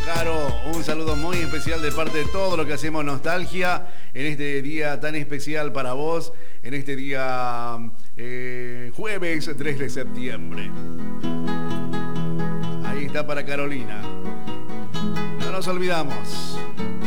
Caro, un saludo muy especial de parte de todo lo que hacemos Nostalgia en este día tan especial para vos, en este día jueves 3 de septiembre. Ahí está para Carolina. No nos olvidamos.